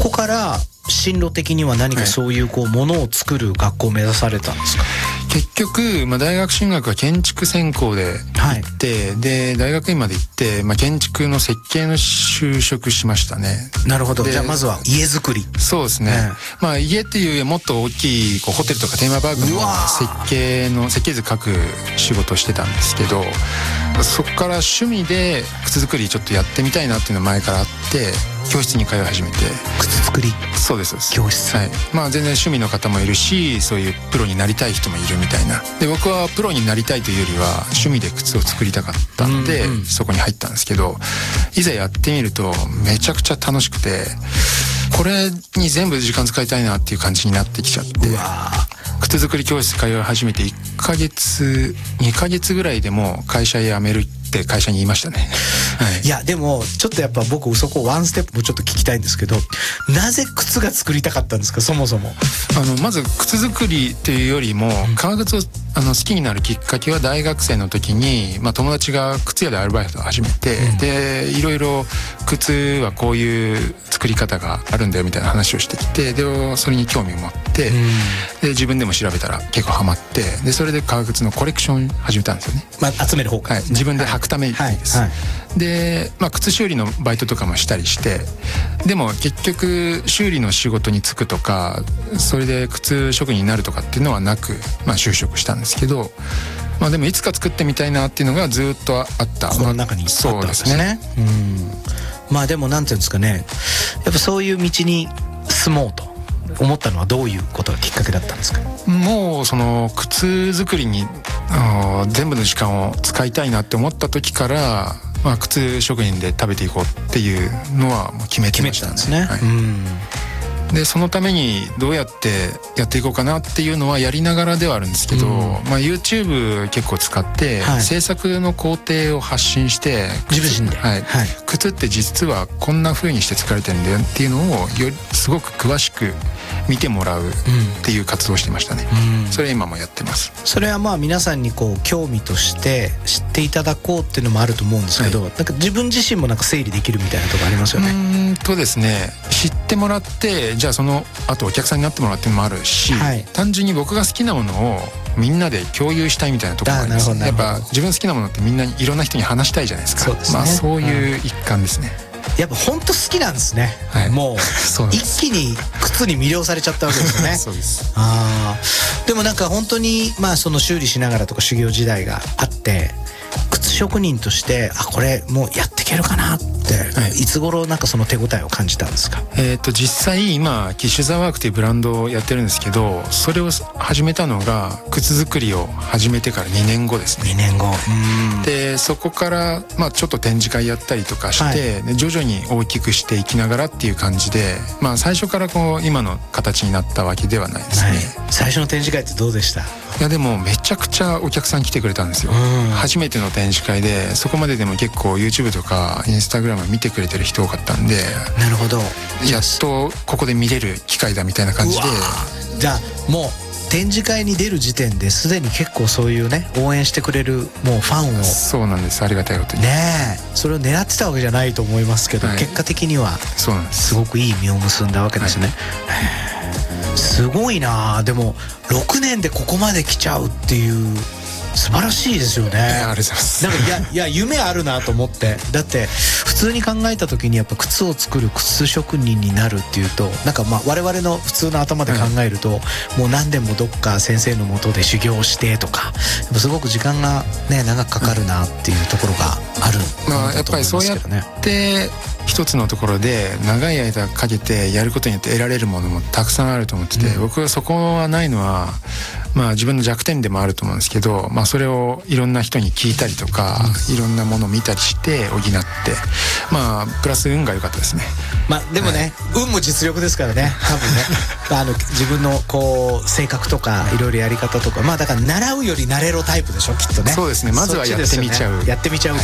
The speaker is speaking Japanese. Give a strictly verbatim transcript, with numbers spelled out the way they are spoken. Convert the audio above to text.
こから進路的には何かそういうこうものを作る学校を目指されたんですか？ 結局、まあ、大学進学は建築専攻で行って、はい、で大学院まで行って、まあ、建築の設計の就職しましたね。 なるほど。じゃあまずは家づくり。 そうですね、ね、まあ、家っていうよりもっと大きいこうホテルとかテーマパークの設計の設計図書く仕事をしてたんですけど、そこから趣味で靴作りちょっとやってみたいなっていうのが前からあって教室に通い始めて。 靴作り。 そうですそうです。 教室。 はい。まあ全然趣味の方もいるし、そういうプロになりたい人もいるみたいな。で僕はプロになりたいというよりは趣味で靴を作りたかったんで、うんうん、そこに入ったんですけど、いざやってみるとめちゃくちゃ楽しくて、これに全部時間使いたいなっていう感じになってきちゃって。うわ靴作り教室通い始めていっかげつにかげつぐらいでもう会社辞めるって会社に言いましたね。はい、いやでもちょっとやっぱ僕そこワンステップもちょっと聞きたいんですけど、なぜ靴が作りたかったんですか？そもそもあのまず靴作りっていうよりも、うん、革靴をあの好きになるきっかけは大学生の時に、まあ、友達が靴屋でアルバイトを始めて、うん、でいろいろ靴はこういう作り方があるんだよみたいな話をしてきて、でそれに興味を持って、うん、で自分でも調べたら結構ハマって、でそれで革靴のコレクション始めたんですよね。 まあ、集める方からですね。 はい、自分で履くためにです、はいはいはい、で、まあ、靴修理のバイトとかもしたりして、でも結局修理の仕事に就くとかそれで靴職人になるとかっていうのはなく、まあ、就職したんですけど、まあ、でもいつか作ってみたいなっていうのがずっとあった。 この中にあったんですね。うん、まあでもなんていうんですかね、やっぱそういう道に進もうと思ったのはどういうことがきっかけだったんですか？ もうその靴作りに全部の時間を使いたいなって思った時から、まあ、靴職人で食べていこうっていうのはもう決めてましたね。 決めてたんですね。はい、うんでそのためにどうやってやっていこうかなっていうのはやりながらではあるんですけど、うん、まあ、YouTube 結構使って、はい、制作の工程を発信して自分で、 はいはい、靴って実はこんな風にして作られてるんだよっていうのをよりすごく詳しく見てもらうっていう活動をしてましたね。うん、それ今もやってます。 それはまあ皆さんにこう興味として知っていただこうっていうのもあると思うんですけど、はい、なんか自分自身もなんか整理できるみたいなところありますよね。 うーんとですね、知ってもらってじゃあそのあとお客さんになってもらうっていうのもあるし、はい、単純に僕が好きなものをみんなで共有したいみたいなところがあります。やっぱ自分好きなものってみんなにいろんな人に話したいじゃないですか。そうですね。まあそういう一環ですね。 うん、やっぱ本当好きなんですね。はい、もう一気に靴に魅了されちゃったわけですよね。 そうです。 あでもなんか本当にまあその修理しながらとか修行時代があって、靴職人としてあこれもうやっていけるかなって、はい、いつ頃なんかその手応えを感じたんですか？ えー、と実際今キッシュザワークというブランドをやってるんですけど、それを始めたのが靴作りを始めてからにねんごですね。 にねんご。 でそこから、まあ、ちょっと展示会やったりとかして、はい、で徐々に大きくしていきながらっていう感じで、まあ、最初からこう今の形になったわけではないですね。はい、 最初の展示会ってどうでした？ いやでもめちゃくちゃお客さん来てくれたんですよ。初めての展示会で、そこまででも結構 YouTube とか Instagram 見てくれてる人多かったんで、 なるほど、 やっとここで見れる機会だみたいな感じで。 じゃあもう展示会に出る時点ですでに結構そういうね応援してくれるもうファンを。 そうなんです、ありがたいことにねえ、それを狙ってたわけじゃないと思いますけど、はい、結果的にはそうなんです、すごくいい実を結んだわけですね。はい、すごいな。でもろくねんでここまで来ちゃうっていう素晴らしいですよね。 いや、ありがとうございます。 なんかいやいや夢あるなと思って。だって普通に考えた時にやっぱ靴を作る靴職人になるっていうと、なんかまあ我々の普通の頭で考えると、はい、もう何年もどっか先生の下で修行してとか、やっぱすごく時間がね長くかかるなっていうところがある、 うん、まあやっぱりそうやって一つのところで長い間かけてやることによって得られるものもたくさんあると思ってて、うん、僕はそこはないのはまあ自分の弱点でもあると思うんですけど、まあそれをいろんな人に聞いたりとか、うん、いろんなものを見たりして補って、まあプラス運が良かったですね。 まあでもね、はい、運も実力ですからね、多分ねあの自分のこう性格とかいろいろやり方とか、まあだから習うより慣れろタイプでしょきっとね。 そうですね、まずはやってみちゃう、 ね、やってみちゃう